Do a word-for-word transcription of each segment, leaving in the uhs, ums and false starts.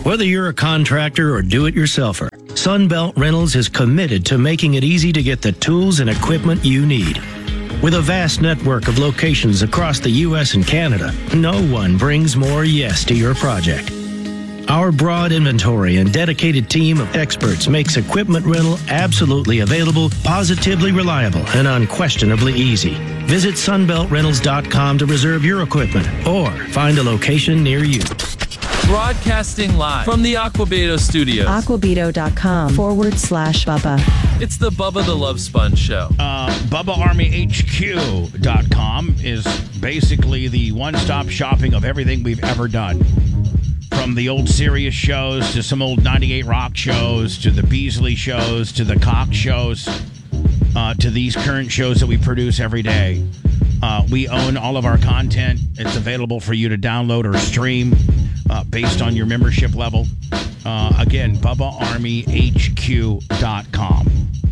Whether you're a contractor or do-it-yourselfer, Sunbelt Rentals is committed to making it easy to get the tools and equipment you need. With a vast network of locations across the U S and Canada, no one brings more yes to your project. Our broad inventory and dedicated team of experts makes equipment rental absolutely available, positively reliable, and unquestionably easy. Visit sunbelt rentals dot com to reserve your equipment or find a location near you. Broadcasting live from the Aquabedo Studios. Aquabedo.com forward slash Bubba. It's the Bubba the Love Sponge Show. Uh, Bubba Army H Q dot com is basically the one-stop shopping of everything we've ever done. From the old Sirius shows to some old ninety-eight Rock shows to the Beasley shows to the Cox shows uh, to these current shows that we produce every day. Uh, we own all of our content. It's available for you to download or stream uh, based on your membership level. Uh, again, Bubba Army H Q dot com.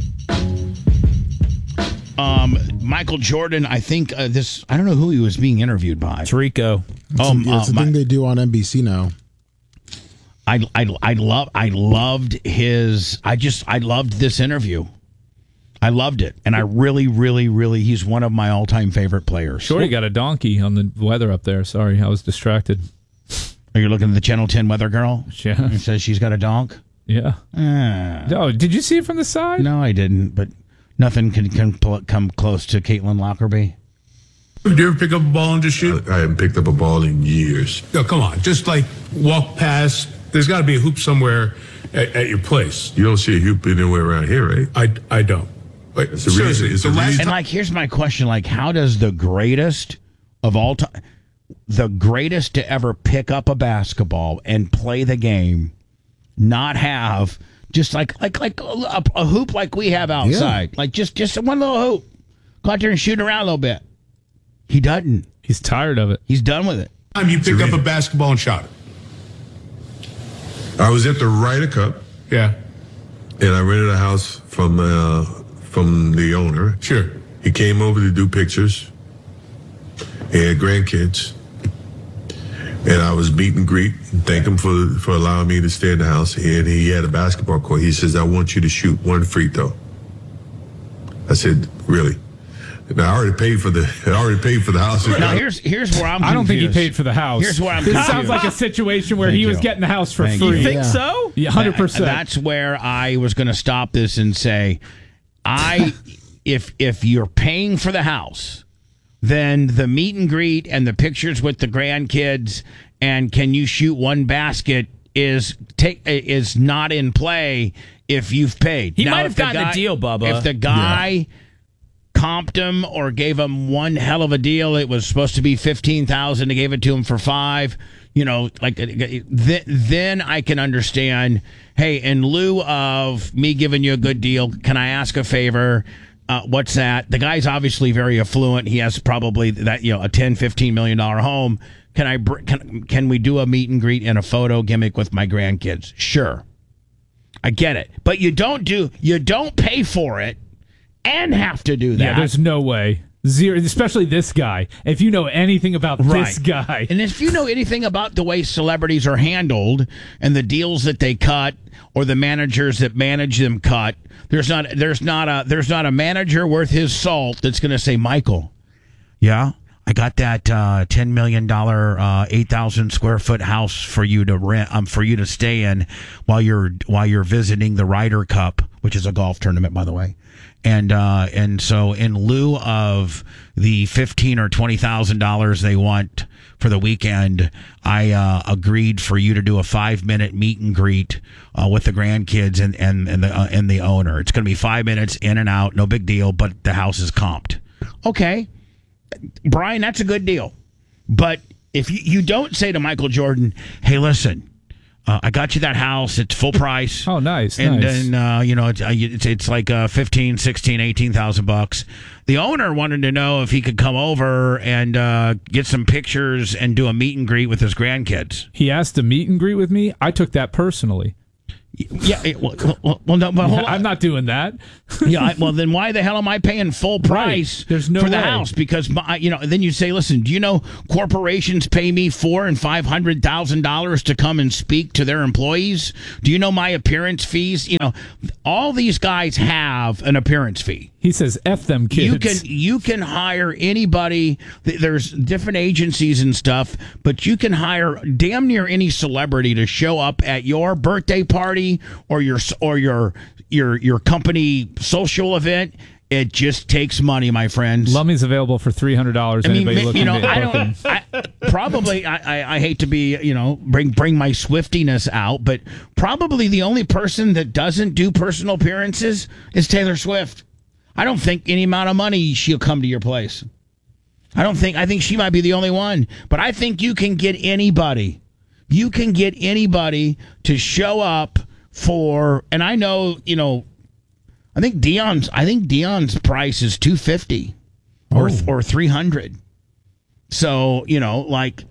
Um, Michael Jordan, I think uh, this, I don't know who he was being interviewed by. It's Rico. Oh, yeah, it's uh, the my, thing they do on N B C now. I, I, I, love, I loved his, I just, I loved this interview. I loved it. And I really, really, really, he's one of my all-time favorite players. Shorty got a donkey on the weather up there. Sorry, I was distracted. Are you looking at the Channel ten weather girl? Yeah. It says she's got a donk? Yeah. Uh, Oh, did you see it from the side? no, I didn't, but nothing can, can pl- come close to Caitlin Lockerbie. Do you ever pick up a ball and just shoot? I haven't picked up a ball in years. No, come on. Just like walk past. There's got to be a hoop somewhere at, at your place. You don't see a hoop anywhere around here, right? I, I don't. Wait, It's a reason- seriously, it's the a last reason- And, like, here's my question. Like, how does the greatest of all time, the greatest to ever pick up a basketball and play the game, not have just like like like a, a hoop like we have outside? Yeah. Like, just, just one little hoop. Go out there and shoot around a little bit. He doesn't. He's tired of it. He's done with it. time you picked up a basketball and shot it? I was at the Ryder Cup, Yeah, and I rented a house from uh, from the owner. sure. He came over to do pictures. He had grandkids. And I was meet and greet and thank him for, for allowing me to stay in the house. And he had a basketball court. He says, I want you to shoot one free throw. I said, really? Now, I already paid for the I already paid for the house. Now, here's here's where I'm confused. I don't think he paid for the house. Here's where I'm This confused. sounds like a situation where Thank he was you. getting the house for Thank free. you. You think yeah. so? Yeah, one hundred percent. That's where I was going to stop this and say, I, if if you're paying for the house, then the meet and greet and the pictures with the grandkids and can you shoot one basket is take is not in play if you've paid. He Now, might if have the gotten guy- a deal, Bubba. If the guy comped him or gave him one hell of a deal, it was supposed to be fifteen thousand. They gave it to him for five. You know, like th- then I can understand. Hey, in lieu of me giving you a good deal, can I ask a favor? Uh, what's that? The guy's obviously very affluent. He has probably that, you know, a ten, fifteen million dollar home. Can I br- can can we do a meet and greet and a photo gimmick with my grandkids? Sure, I get it, but you don't do you don't pay for it and have to do that. Yeah, there's no way. Zero, especially this guy. If you know anything about Right. this guy. And if you know anything about the way celebrities are handled and the deals that they cut or the managers that manage them cut, there's not there's not a there's not a manager worth his salt that's going to say, Michael, yeah, I got that uh, ten million dollars, uh, eight thousand square foot house for you to rent, um, for you to stay in while you're while you're visiting the Ryder Cup, which is a golf tournament, by the way. And uh, and so in lieu of the fifteen or twenty thousand dollars they want for the weekend, I uh, agreed for you to do a five minute meet and greet uh, with the grandkids and and and the uh, and the owner. It's going to be five minutes in and out, no big deal. But the house is comped. Okay, Brian, that's a good deal. But if you, you don't say to Michael Jordan, hey, listen. Uh, I got you that house. It's full price. Oh, nice. And nice. then, uh, you know, it's, uh, it's, it's like uh, fifteen, sixteen, eighteen thousand bucks. The owner wanted to know if he could come over and uh, get some pictures and do a meet and greet with his grandkids. He asked to meet and greet with me. I took that personally. Yeah, it, well, well, well, no, but hold on. I'm not doing that. Yeah, I, well, then why the hell am I paying full price Right. There's no for the way. house? Because my, you know, then you say, listen, do you know corporations pay me four and five hundred thousand dollars to come and speak to their employees? Do you know my appearance fees? You know, all these guys have an appearance fee. He says, "F them kids." You can you can hire anybody. Th- There's different agencies and stuff, but you can hire damn near any celebrity to show up at your birthday party or your or your your your company social event. It just takes money, my friends. Lummy's available for three hundred dollars. I mean, Anybody ma- looking you know, to I book him? don't. I, probably, I, I, I hate to be, you know, bring bring my Swiftiness out, but probably the only person that doesn't do personal appearances is Taylor Swift. I don't think any amount of money she'll come to your place. I don't think. I think she might be the only one. But I think you can get anybody. You can get anybody to show up for. And I know, you know, I think Dion's. I think Dion's price is two fifty or Oh. or three hundred. So you know, like.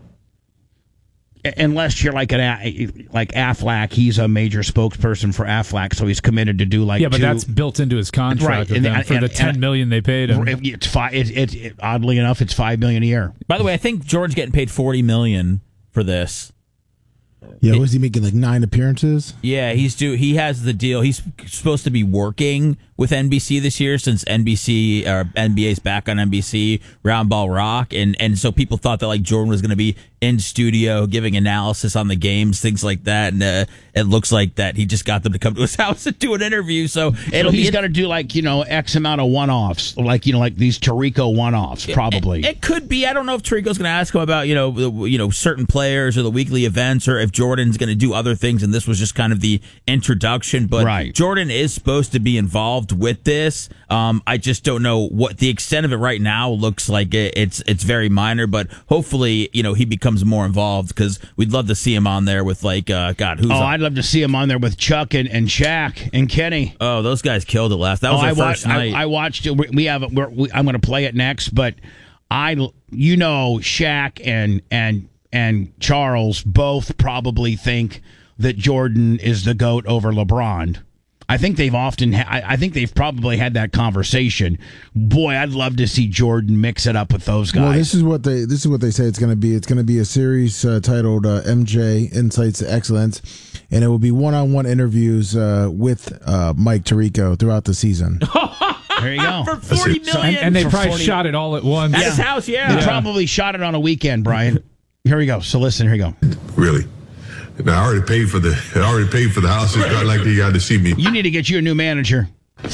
Unless you're like an A- like Aflac, he's a major spokesperson for Aflac, so he's committed to do like Yeah, but two, that's built into his contract Right, with and- them for and- the ten and- million they paid him. It's five. It, it, it, oddly enough, it's five million a year. By the way, I think Jordan's getting paid forty million for this. Yeah, was he making like nine appearances? Yeah, he's do. He has the deal. He's supposed to be working with N B C this year since N B C or N B A's back on N B C, Round Ball Rock, and and so people thought that like Jordan was going to be in studio giving analysis on the games, things like that. And uh, it looks like that he just got them to come to his house and do an interview. So So it'll he's be got to do like you know X amount of one-offs, like you know like these Tirico one-offs, probably. It, it could be. I don't know if Tirico's going to ask him about you know the, you know certain players or the weekly events, or if Jordan's going to do other things. And this was just kind of the introduction. But Right. Jordan is supposed to be involved with this. Um, I just don't know what the extent of it right now looks like. It, it's it's very minor, but hopefully you know he becomes more involved because we'd love to see him on there with like uh, God who's oh, on- I'd love to see him on there with Chuck and, and Shaq and Kenny. oh those guys killed it last. That was oh, their I first watched. I, night. I watched it. We we have. We're, we, I'm going to play it next, but I, you know, Shaq and and and Charles both probably think that Jordan is the GOAT over LeBron. I think they've often. Ha- I, I think they've probably had that conversation. Boy, I'd love to see Jordan mix it up with those guys. Well, this is what they this is what they say it's going to be. It's going to be a series uh, titled uh, M J Insights to Excellence, and it will be one-on-one interviews uh, with uh, Mike Tirico throughout the season. there you go. for forty it. million and, and they for probably forty shot it all at once. at his house. Yeah. They probably shot it on a weekend, Brian. Here we go. So listen. Here you go. Really. And I already paid for the. I already paid for the house. It's not like they got to see me. You need to get you a new manager.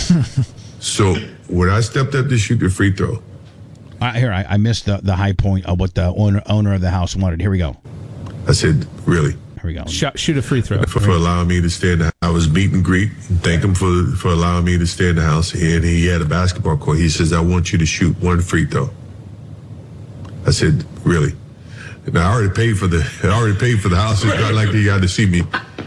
So when I stepped up to shoot the free throw, Uh, here, I, I missed the, the high point of what the owner owner of the house wanted. Here we go. I said, "Really." Here we go. Shot, shoot a free throw. For, for allowing me to stay in the I was meet and greet and thank him for for allowing me to stay in the house. And he had a basketball court. He says, "I want you to shoot one free throw." I said, "Really?" And I already paid for the I already paid for the house. It's not like they got to see me.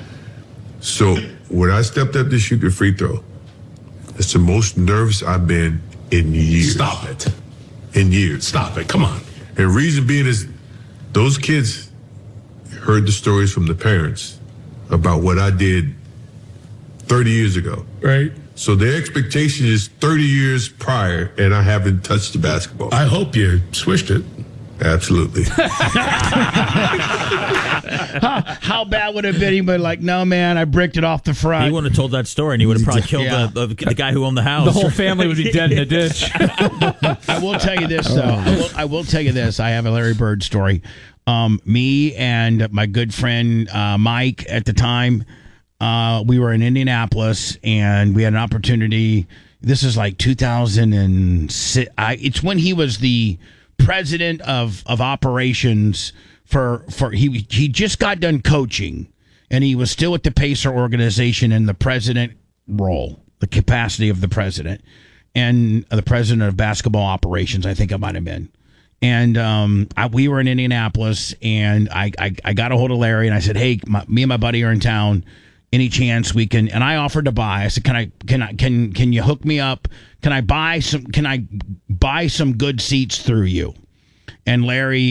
So when I stepped up to shoot the free throw, it's the most nervous I've been in years. Stop it. In years. Stop it. Come on. And reason being is those kids heard the stories from the parents about what I did thirty years ago. Right? So their expectation is thirty years prior, and I haven't touched the basketball. I hope you switched it. Absolutely. How bad would it have been? He'd be like, "No, man, I bricked it off the front." He wouldn't have told that story, and he would have probably killed Yeah. the, the, the guy who owned the house. The whole family would be dead in a ditch. I will tell you this, though. I will, I will tell you this. I have a Larry Bird story. Um, me and my good friend uh, Mike at the time, uh, we were in Indianapolis, and we had an opportunity. This is like two thousand six. I, it's when he was the president of, of operations for for he he just got done coaching, and he was still at the Pacer organization in the president role, the capacity of the president, and the president of basketball operations. I think I might have been. And um, I, we were in Indianapolis, and I, I I got a hold of Larry, and I said, "Hey, my, me and my buddy are in town. Any chance we can?" And I offered to buy. I said, "Can I? Can I? Can Can you hook me up? Can I buy some? Can I buy some good seats through you?" And Larry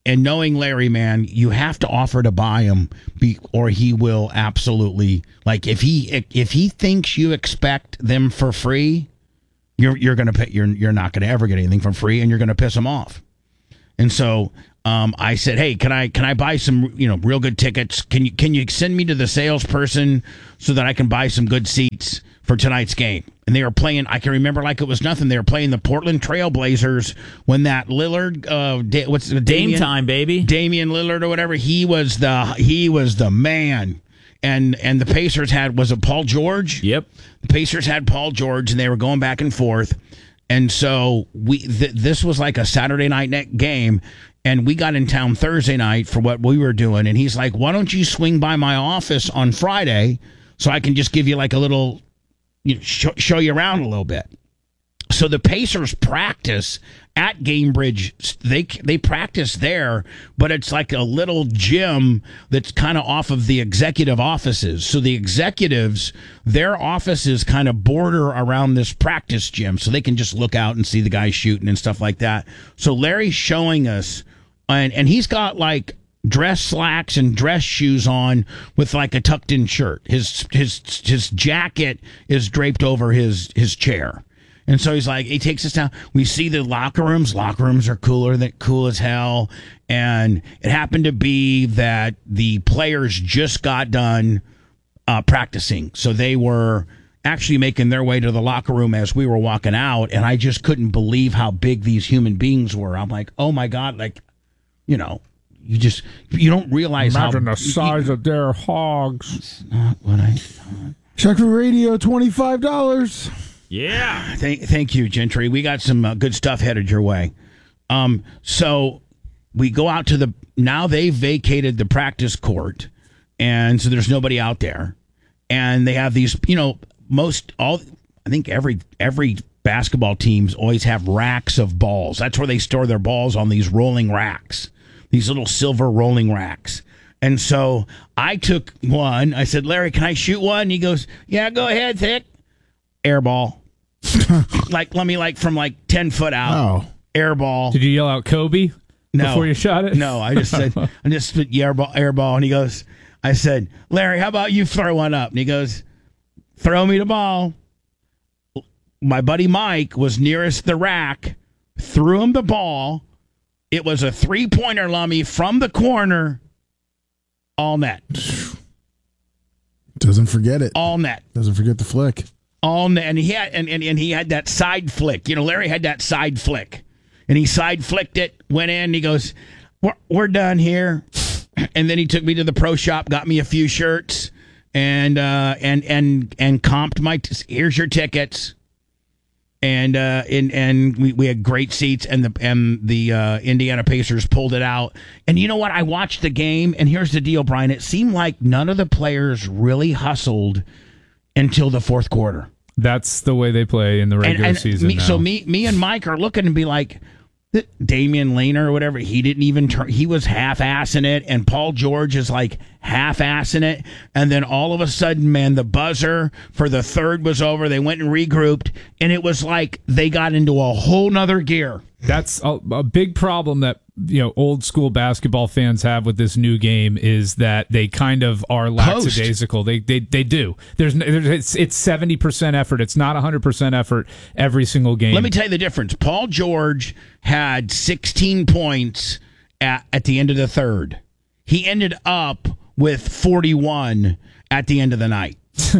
and knowing Larry, man, you have to offer to buy him, be, or he will absolutely, like, if he if he thinks you expect them for free, you're you're gonna pay, you're you're not gonna ever get anything for free, and you're gonna piss him off. And so um, I said, hey, can I can I buy some, you know, real good tickets? Can you can you send me to the salesperson so that I can buy some good seats for tonight's game? And they were playing, I can remember like it was nothing. They were playing the Portland Trail Blazers when that Lillard, uh, da- what's the Dame Damian, time, baby. Damian Lillard or whatever. He was the he was the man. And and the Pacers had, was it Paul George? Yep. The Pacers had Paul George, and they were going back and forth. And so we th- this was like a Saturday night net game, and we got in town Thursday night for what we were doing. And he's like, why don't you swing by my office on Friday so I can just give you like a little, you know, show, show you around a little bit. So the Pacers practice at Gamebridge. They they practice there, but it's like a little gym that's kind of off of the executive offices. So the executives, their offices kind of border around this practice gym, so they can just look out and see the guys shooting and stuff like that. So Larry's showing us, and and he's got like dress slacks and dress shoes on with like a tucked in shirt. His his his jacket is draped over his his chair. And so he's like, he takes us down. We see the locker rooms. Locker rooms are cooler than cool as hell. And it happened to be that the players just got done uh, practicing. So they were actually making their way to the locker room as we were walking out. And I just couldn't believe how big these human beings were. I'm like, oh my God, like, you know, you just, you don't realize Imagine how. the size you, of their hogs. It's not what I thought. Check for radio, twenty-five dollars. Yeah. Thank, thank you, Gentry. We got some uh, good stuff headed your way. Um, so we go out to the, now they've vacated the practice court, and so there's nobody out there. And they have these, you know, most, all, I think every, every basketball teams always have racks of balls. That's where they store their balls, on these rolling racks, these little silver rolling racks. And so I took one. I said, Larry, can I shoot one? And he goes, yeah, go ahead, Thick. Air ball. like let me like from like ten foot out. Oh, air ball. Did you yell out Kobe no. before you shot it? No, I just said I just spit air ball, air ball, and he goes. I said, Larry, how about you throw one up? And he goes, throw me the ball. My buddy Mike was nearest the rack, threw him the ball. It was a three pointer, Lummy, from the corner, all net. Doesn't forget it. All net. Doesn't forget the flick. All net. And he had and, and, and he had that side flick. You know, Larry had that side flick. And he side flicked it, went in, and he goes, We're, we're done here. And then he took me to the pro shop, got me a few shirts, and uh, and and and comped my t- here's your tickets. And uh, and and we, we had great seats, and the and the uh, Indiana Pacers pulled it out. And you know what? I watched the game, and here's the deal, Brian. It seemed like none of the players really hustled until the fourth quarter. That's the way they play in the regular and, and season. Me, now. So me, me and Mike are looking and be like, Damian Lehner or whatever, he didn't even turn. He was half-assing it, and Paul George is like half-assing it. And then all of a sudden, man, the buzzer for the third was over. They went and regrouped, and it was like they got into a whole nother gear. That's a, a big problem that, you know, old school basketball fans have with this new game, is that they kind of are lackadaisical. They they they do. There's, there's it's it's seventy percent effort. It's not one hundred percent effort every single game. Let me tell you the difference. Paul George had sixteen points at, at the end of the third. He ended up with forty-one at the end of the night.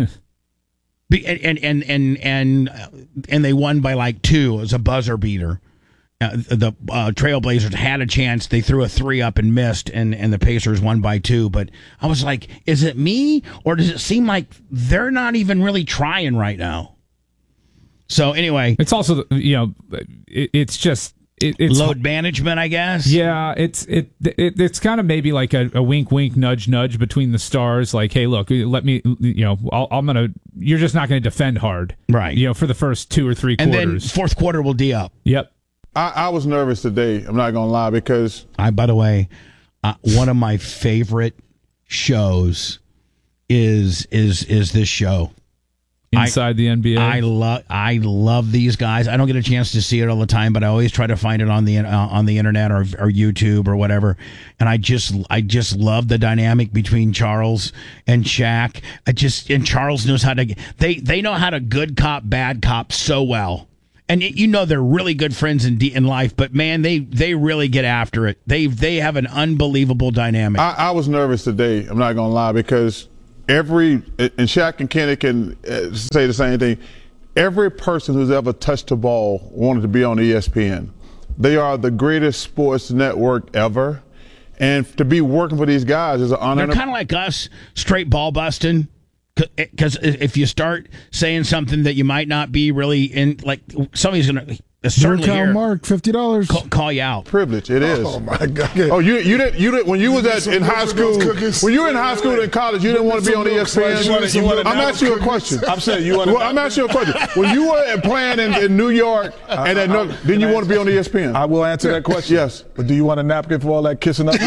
Be, and, and and and and they won by like two. It was a buzzer beater. Uh, the uh, Trailblazers had a chance. They threw a three up and missed, and, and the Pacers won by two. But I was like, is it me, or does it seem like they're not even really trying right now? So anyway, it's also, you know, it, it's just it, it's load management, I guess. Yeah, it's it, it it's kind of maybe like a, a wink, wink, nudge, nudge between the stars. Like, hey, look, let me, you know, I'll, I'm gonna. You're just not going to defend hard, right? You know, for the first two or three and quarters. And then fourth quarter will D up. Yep. I, I was nervous today. I'm not gonna lie, because I. By the way, uh, one of my favorite shows is is is this show. inside I, the N B A. I love I love these guys. I don't get a chance to see it all the time, but I always try to find it on the uh, on the internet or or YouTube or whatever. And I just I just love the dynamic between Charles and Shaq. I just and Charles knows how to they they know how to good cop bad cop so well. And you know they're really good friends in in life, but man, they they really get after it. They they have an unbelievable dynamic. I, I was nervous today. I'm not gonna lie, because every and Shaq and Kenny can uh, say the same thing. Every person who's ever touched the ball wanted to be on E S P N. They are the greatest sports network ever, and to be working for these guys is an honor. They're kind of like us, straight ball busting. Because if you start saying something that you might not be really in, like somebody's going to certainly Cal hear, Mark, fifty dollars. Call, call you out. Privilege, it is. Oh my God! Oh, you you didn't you didn't when you was at in high school when you were in high school and college, you didn't want to be on E S P N. I'm asking you a question. I'm saying you want. Well, I'm asking you a question. When you were playing in, in New York and at no, then you want to be on E S P N. I will answer that question. Yes, but do you want a napkin for all that kissing up?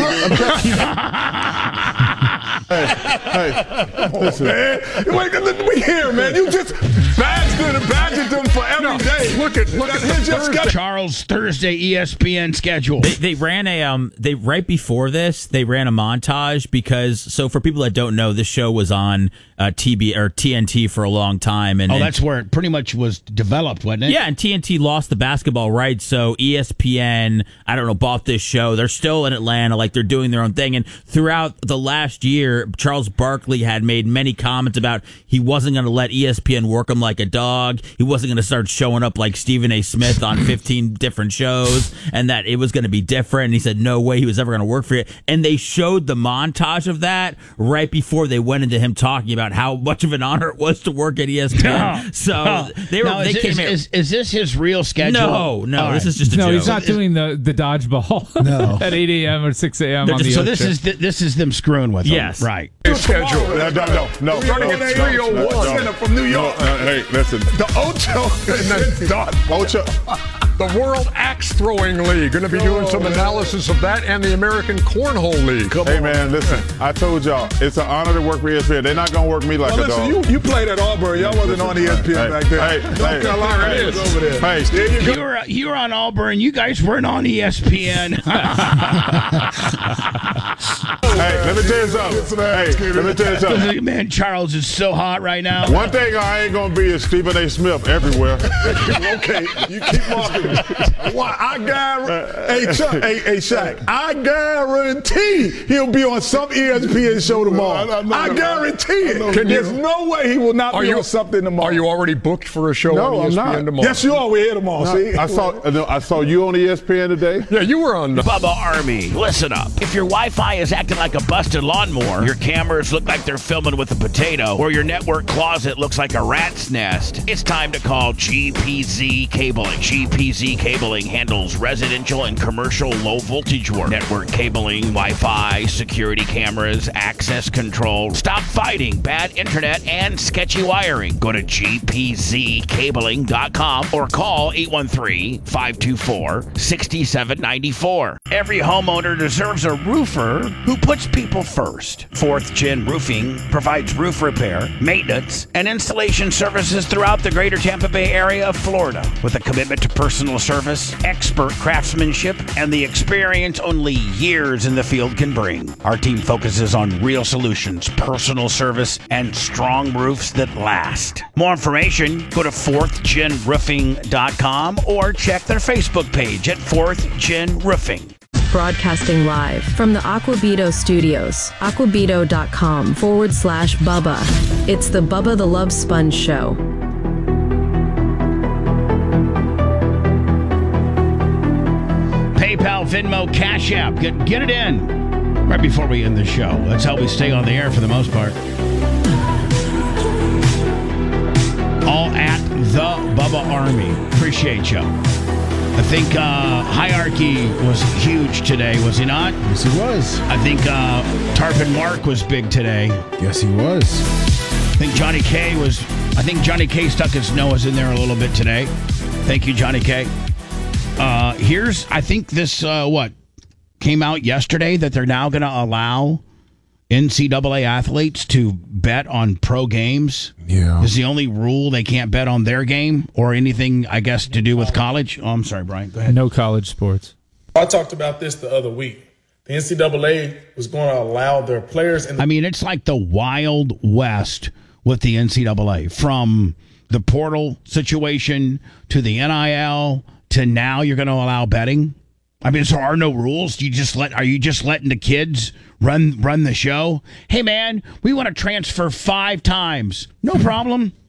Hey, hey, listen. Oh, man. Wait, we here, man. You just badged them and badged them for every no, day. Look at look at his Charles Thursday E S P N schedule. They, they ran a um. They right before this, they ran a montage because so for people that don't know, this show was on uh, T B or T N T for a long time, and oh, and, that's where it pretty much was developed, wasn't it? Yeah, and T N T lost the basketball rights, so E S P N, I don't know, bought this show. They're still in Atlanta, like they're doing their own thing, and throughout the last year, Charles Barkley had made many comments about he wasn't going to let E S P N work him like a dog. He wasn't going to start showing up like Stephen A. Smith on fifteen different shows, and that it was going to be different. And he said no way he was ever going to work for it. And they showed the montage of that right before they went into him talking about how much of an honor it was to work at E S P N. No. So no. they were. Now, they is, came is, here. Is, is this his real schedule? No, no. All this right. is just a no. joke. He's not doing the the dodgeball. No. At eight a.m. or six a.m. on the So this is this is them screwing with yes. them, right? Schedule. No, no, no, no. Starting at three oh one from New York. No, uh, hey, listen. The Ocho and the dot. Ocho. The World Axe Throwing League. Going to be doing some analysis of that and the American Cornhole League. Come hey, on. man, listen. I told y'all, it's an honor to work for E S P N. They're not going to work me like well, a listen, dog. You, you played at Auburn. Y'all wasn't on E S P N hey, back then. Hey, North hey, Carolina hey, is over there. Hey, there you go. You were, you were on Auburn. You guys weren't on E S P N. Hey, let me tell you something. Hey, let me tell you something. Man, Charles is so hot right now. One thing I ain't going to be is Stephen A. Smith everywhere. Okay, you keep marking. Why, I guarantee, hey, Chuck, hey, hey, Shaq, I guarantee he'll be on some E S P N show tomorrow. I, I, I guarantee it. Can There's you, no way he will not be you, on something tomorrow. Are you already booked for a show no, on E S P N I'm not. tomorrow? Yes, you are. We're here tomorrow. No, See, I saw, I saw you on E S P N today. Yeah, you were on. Bubba Army, listen up. If your Wi-Fi is acting like a busted lawnmower, your cameras look like they're filming with a potato, or your network closet looks like a rat's nest, it's time to call G P Z Cabling. G P Z Cabling handles residential and commercial low voltage work, network cabling, Wi-Fi, security cameras, access control. Stop fighting bad internet and sketchy wiring. Go to G P Z cabling dot com or call eight one three, five two four, six seven nine four. Every homeowner deserves a roofer who puts people first. Fourth Gen Roofing provides roof repair, maintenance, and installation services throughout the greater Tampa Bay area of Florida with a commitment to personal service, expert craftsmanship, and the experience only years in the field can bring. Our team focuses on real solutions, personal service, and strong roofs that last. More information, go to fourth gen roofing dot com or check their Facebook page at fourth gen roofing. Broadcasting live from the Aquabito Studios, aquabito.com forward slash Bubba. It's the Bubba the Love Sponge Show. PayPal, Venmo, Cash App. Get, get it in right before we end the show. That's how we stay on the air for the most part. All at the Bubba Army. Appreciate you. I think uh, Hierarchy was huge today, was he not? Yes, he was. I think uh, Tarpon Mark was big today. Yes, he was. I think Johnny K was, I think Johnny K stuck his nose in there a little bit today. Thank you, Johnny K. Uh, here's, I think this, uh, what, came out yesterday that they're now going to allow N C double A athletes to bet on pro games? Yeah. Is the only rule they can't bet on their game or anything, I guess, to do with college? Oh, I'm sorry, Brian. Go ahead. No college sports. I talked about this the other week. The N C double A was going to allow their players. In the- I mean, it's like the Wild West with the N C double A, from the portal situation to the N I L to now you're going to allow betting. I mean, so there are no rules. You just let are you just letting the kids run run the show? Hey, man, we want to transfer five times. No problem.